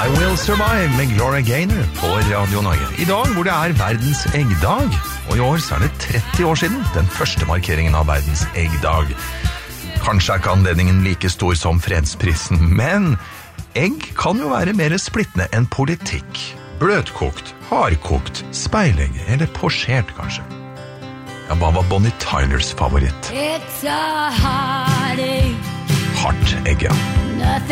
I Will Survive med Gloria Gaynor på Radio Norge. I dag hvor det verdens eggdag, og i år så det 30 år siden den første markeringen av verdens eggdag. Kanskje ikke anledningen like stor som fredsprisen, men egg kan jo være mer splittende enn politikk. Bløtkokt, hardkokt, speilegg eller posjert kanskje. Ja, hva var Bonnie Tylers favoritt? It's a heartache. Hardt egg, ja. Nothing